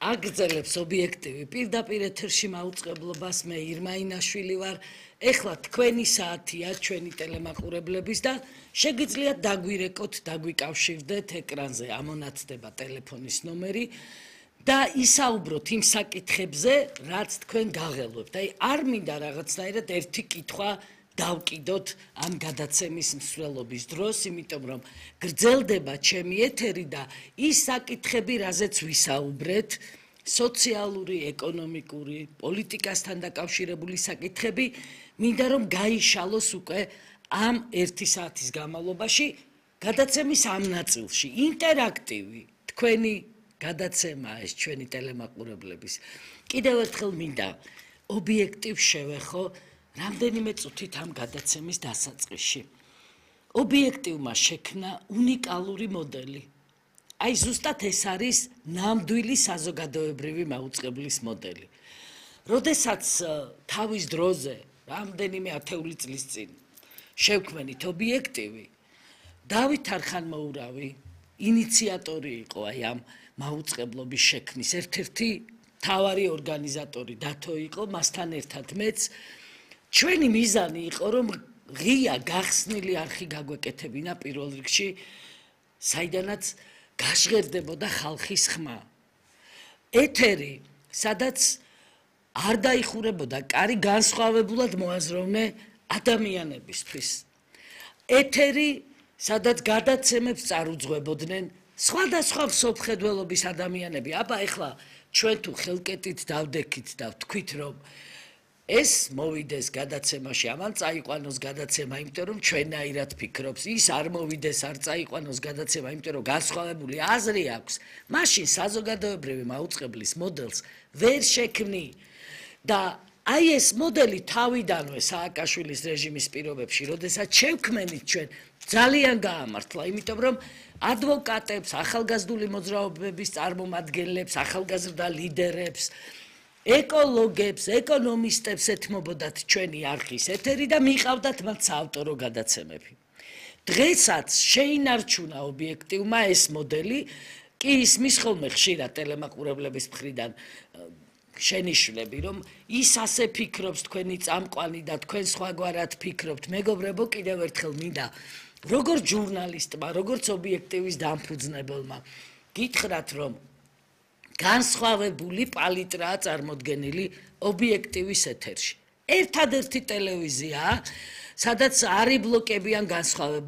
აგრძელებს ობიექტივი პირდაპირ ეთერში მაუწყებლობას მე ირმა ინაშვილი ვარ ეხლა თქვენი საათია ჩვენი ტელემაყურებლების და შეგიძლიათ დაგვირეკოთ დაგვიკავშირდეთ ეკრანზე ამონაცდება ტელეფონის ნომერი და ისაუბროთ იმ საკითხებზე რაც თქვენ გაღელვებთ აი არ მინდა რაღაცნაირად ერთი კითხვა დავკიდოთ ამ გადაცემის მსვლელობის დროს იმიტომ რომ გრძელდება ჩემი ეთერი და ის საკითხები რაზეც ვისაუბრეთ სოციალური, ეკონომიკური, პოლიტიკასთან დაკავშირებული საკითხები მინდა რომ გაიშალოს უკვე ამ 1 საათის განმავლობაში გადაცემის ამ ნაწილში ინტერაქტივი თქვენი გადაცემა ეს ჩვენი ტელემაყურებლების კიდევ ერთხელ მინდა ობიექტივ შევეხო რამდენიმე წუთით ამ გადაცემის დასაწყისში ობიექტივმა შექმნა უნიკალური მოდელი აი ზუსტად ეს არის ნამდვილი საზოგადოებრივი მაუწყებლის მოდელი. როდესაც თავის დროზე რამდენიმე ათეული წლის წინ შევქმნით ობიექტივი დავით არხანმოურავი ინიციატორი იყო აი ამ მაუწყებლობის შექმნის ერთ-ერთი მთავარი ორგანიზატორი დათო იყო მასთან ერთად მეც ჩვენი მიზანი იყო რომ ღია გახსნილი არხი გაგვეკეთებინა პირველ რიგში საიდანაც გაჟღერდებოდა ხალხის ხმა. ეთერი, სადაც არ დაიხურებოდა კარი განსხვავებულად მოაზროვნე ადამიანებისთვის. ეთერი, სადაც გადაცემებს წარუძღვებოდნენ სხვადასხვა მსოფლმხედველობის ადამიანები. აბა ეხლა ჩვენ თუ ხელკეტით დავდექით და ვთქვით რომ ეს მოვიდეს გადაცემაში, ამან წაიყვანოს გადაცემა, იმიტომ რომ ჩვენაირად ფიქრობს, ის არ მოვიდეს, არ წაიყვანოს გადაცემა, იმიტომ რომ განსხვავებული აზრი აქვს, მაშინ საზოგადოებრივი მაუწყებლის მოდელს ვერ შექმნი. და აი ეს მოდელი თავიდანვე სააკაშვილის რეჟიმის პირობებში, როდესაც შევქმნით ჩვენ, ძალიან გაამართლა, იმიტომ რომ ადვოკატებს, ახალგაზრდული მოძრაობების წარმომადგენლებს, ახალგაზრდა ლიდერებს ეკოლოგებს, ეკონომისტებს ეთმობოდათ ჩვენი არხის ეთერი და მიყავდათ მათ საავტორო გადაცემები. დღესაც შეინარჩუნა ობიექტივმა ეს მოდელი, კი ისმის ხოლმე ხშირად ტელემაყურებლების მხრიდან შენიშვნები, რომ ის ასე ფიქრობს თქვენი წამყვანი და თქვენ სხვაგვარად ფიქრობთ. მეგობრებო, კიდევ ერთხელ მინდა როგორც ჟურნალისტმა, როგორც ობიექტივის დამფუძნებელმა გითხრათ, რომ განსხვავებული პალიტრაა წარმოდგენილი ობიექტივის ეთერში. ერთადერთი ტელევიზია, სადაც არ იბლოკებიან განსხვავებული